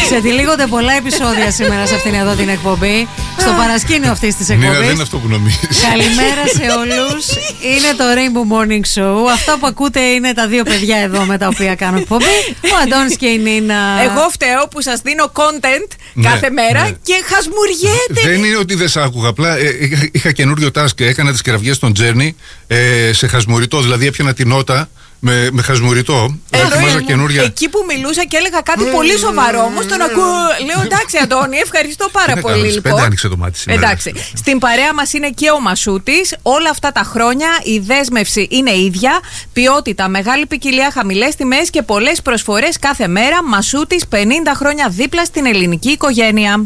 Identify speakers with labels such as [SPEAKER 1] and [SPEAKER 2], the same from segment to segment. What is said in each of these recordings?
[SPEAKER 1] Ξετυλίγονται πολλά επεισόδια σήμερα σε αυτήν εδώ την εκπομπή. Στο παρασκήνιο αυτής της εκπομπής.
[SPEAKER 2] Ναι, δεν είναι αυτό που νομίζεις.
[SPEAKER 1] Καλημέρα σε όλους. Είναι το Rainbow Morning Show. Αυτό που ακούτε είναι τα δύο παιδιά εδώ με τα οποία κάνω εκπομπή. Ο Αντώνης και η Νίνα.
[SPEAKER 3] Εγώ φταίω που σας δίνω content κάθε μέρα και χασμουριέται.
[SPEAKER 2] Δεν είναι ότι δεν σ' άκουγα. Απλά είχα καινούριο task. Έκανα τις κεραυγές των Journey σε χασμουριτό. Δηλαδή έπιανα την νότα με χασμουριτό.
[SPEAKER 3] Εκεί που μιλούσα και έλεγα κάτι πολύ σοβαρό, όμως τον ακούω. Λέω εντάξει, Αντώνη, ευχαριστώ πάρα πολύ.
[SPEAKER 2] Λοιπόν, άνοιξε το μάτι σήμερα.
[SPEAKER 3] Εντάξει. Στην παρέα μας είναι και ο Μασούτης. Όλα αυτά τα χρόνια η δέσμευση είναι ίδια. Ποιότητα, μεγάλη ποικιλία, χαμηλές τιμές και πολλές προσφορές κάθε μέρα. Μασούτης, 50 χρόνια δίπλα στην ελληνική οικογένεια.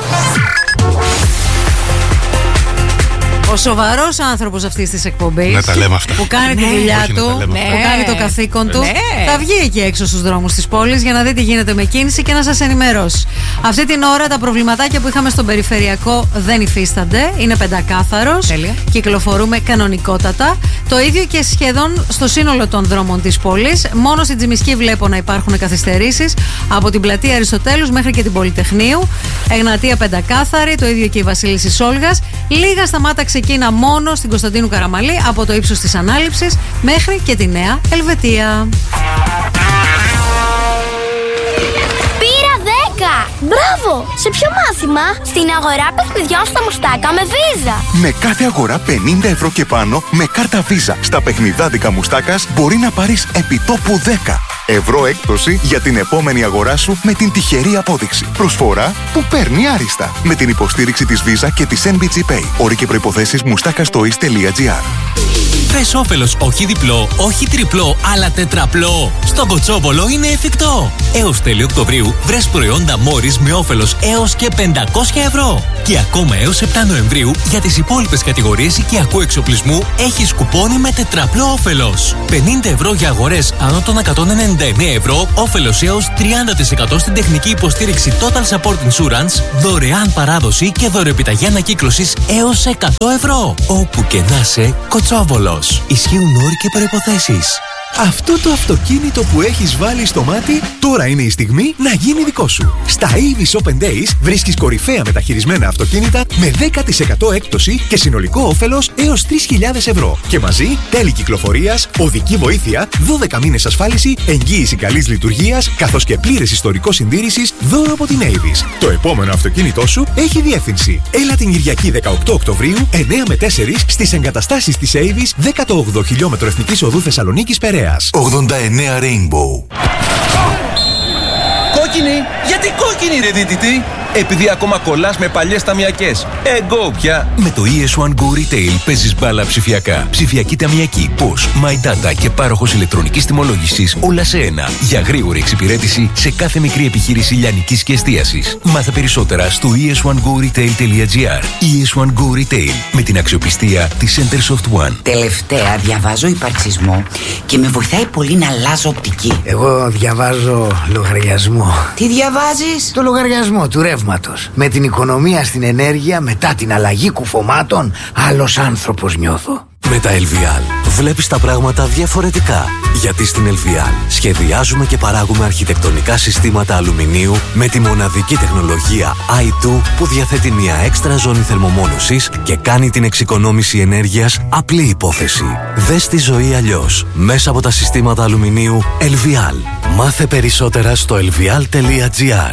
[SPEAKER 1] Ο σοβαρός άνθρωπος αυτής της εκπομπής.
[SPEAKER 2] Να τα λέμε αυτά.
[SPEAKER 1] Που κάνει τη δουλειά του, που κάνει το καθήκον του. Θα βγει εκεί έξω στους δρόμους της πόλης για να δει τι γίνεται με κίνηση και να σας ενημερώσει. Αυτή την ώρα τα προβληματάκια που είχαμε στον περιφερειακό δεν υφίστανται. Είναι πεντακάθαρος.
[SPEAKER 3] Τέλεια.
[SPEAKER 1] Κυκλοφορούμε κανονικότατα. Το ίδιο και σχεδόν στο σύνολο των δρόμων της πόλης. Μόνο στην Τζιμισκή βλέπω να υπάρχουν καθυστερήσεις από την πλατεία Αριστοτέλους μέχρι και την Πολυτεχνείου. Εγνατία πεντακάθαρη. Το ίδιο και η Βασίλισσης Όλγας. Λίγα σταμάτα ξεκίνα μόνο στην Κωνσταντίνου Καραμαλή από το ύψος της Ανάληψης μέχρι και τη Νέα Ελβετία.
[SPEAKER 4] Πήρα 10! Μπράβο! Σε ποιο μάθημα? Στην αγορά παιχνιδιών στα Μουστάκα με Visa.
[SPEAKER 5] Με κάθε αγορά 50 ευρώ και πάνω με κάρτα Visa στα παιχνιδάδικα Μουστάκας μπορεί να πάρεις επιτόπου 10 ευρώ έκπτωση για την επόμενη αγορά σου με την τυχερή απόδειξη. Προσφορά που παίρνει άριστα με την υποστήριξη της Visa και της NBG Pay. Όροι και προϋποθέσεις mustakastois.gr.
[SPEAKER 6] Θες όφελος όχι διπλό, όχι τριπλό, αλλά τετραπλό. Στο Κοτσόβολο είναι εφικτό. Έως τέλη Οκτωβρίου βρες προϊόντα Μόρις με όφελος έως και 500 ευρώ. Και ακόμα έως 7 Νοεμβρίου για τις υπόλοιπες κατηγορίες οικιακού εξοπλισμού έχεις κουπόνι με τετραπλό όφελος. 50 ευρώ για αγορές άνω των 199 ευρώ, όφελος έως 30% στην τεχνική υποστήριξη Total Support Insurance, δωρεάν παράδοση και δωρεοπιταγή ανακύκλωσης έως 100 ευρώ. Όπου και να σε, Κοτσόβολος. Ισχύουν όροι και προϋποθέσεις.
[SPEAKER 7] Αυτό το αυτοκίνητο που έχεις βάλει στο μάτι, τώρα είναι η στιγμή να γίνει δικό σου. Στα Avis Open Days βρίσκεις κορυφαία μεταχειρισμένα αυτοκίνητα με 10% έκπτωση και συνολικό όφελος έως 3.000 ευρώ. Και μαζί τέλη κυκλοφορίας, οδική βοήθεια, 12 μήνες ασφάλιση, εγγύηση καλής λειτουργίας, καθώς και πλήρες ιστορικό συντήρησης δώρο από την Avis. Το επόμενο αυτοκίνητό σου έχει διεύθυνση. Έλα την Κυριακή 18 Οκτωβρίου, 9 με 4 στις εγκαταστάσεις της Avis, 18 χιλιόμετρο Εθνικής Οδού Θεσσαλονίκης Περαίας.
[SPEAKER 5] 89 Rainbow.
[SPEAKER 8] Κόκκινη! Γιατί κόκκινη ρε δίτητη! Επειδή ακόμα κολλάς με παλιές ταμιακές. Go πια!
[SPEAKER 6] Με το ES1 Go Retail παίζεις μπάλα ψηφιακά. Ψηφιακή ταμιακή, POS, My Data και πάροχος ηλεκτρονικής τιμολόγησης όλα σε ένα. Για γρήγορη εξυπηρέτηση σε κάθε μικρή επιχείρηση λιανικής και εστίασης. Μάθε περισσότερα στο es1goretail.gr. ES1 Go Retail με την αξιοπιστία της Centersoft One.
[SPEAKER 9] Τελευταία διαβάζω υπαρξισμό και με βοηθάει πολύ να αλλάζω οπτική.
[SPEAKER 10] Εγώ διαβάζω λογαριασμό.
[SPEAKER 9] Τι διαβάζεις?
[SPEAKER 10] Το λογαριασμό του ρεύματος. Με την οικονομία στην ενέργεια, μετά την αλλαγή κουφωμάτων, άλλος άνθρωπος νιώθω.
[SPEAKER 11] Με τα LVL βλέπεις τα πράγματα διαφορετικά. Γιατί στην LVL σχεδιάζουμε και παράγουμε αρχιτεκτονικά συστήματα αλουμινίου με τη μοναδική τεχνολογία i2 που διαθέτει μια έξτρα ζώνη θερμομόνωσης και κάνει την εξοικονόμηση ενέργειας απλή υπόθεση. Δες τη ζωή αλλιώς μέσα από τα συστήματα αλουμινίου LVL. Μάθε περισσότερα στο lvl.gr.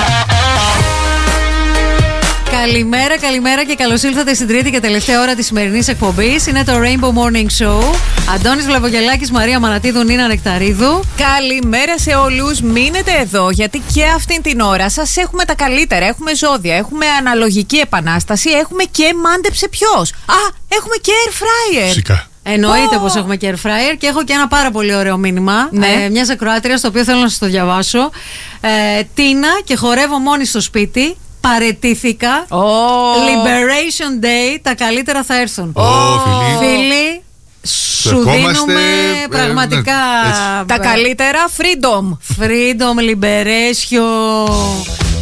[SPEAKER 1] Καλημέρα και καλώς ήλθατε στην τρίτη και τελευταία ώρα της σημερινής εκπομπής. Είναι το Rainbow Morning Show. Αντώνης Βλαβογελάκης, Μαρία Μανατίδου, Νίνα Νεκταρίδου.
[SPEAKER 3] Καλημέρα σε όλους. Μείνετε εδώ γιατί και αυτήν την ώρα σας έχουμε τα καλύτερα. Έχουμε ζώδια, έχουμε αναλογική επανάσταση, έχουμε και μάντεψε ποιος. Έχουμε και air fryer.
[SPEAKER 2] Φυσικά.
[SPEAKER 1] Εννοείται πως έχουμε και air fryer και έχω και ένα πάρα πολύ ωραίο μήνυμα μιας ακροάτριας, το οποίο θέλω να σας το διαβάσω. Τίνα, και χορεύω μόνη στο σπίτι. Παραιτήθηκα. Liberation Day. Τα καλύτερα θα έρθουν. Φίλοι, σου δίνουμε πραγματικά
[SPEAKER 3] τα καλύτερα. Freedom, liberation.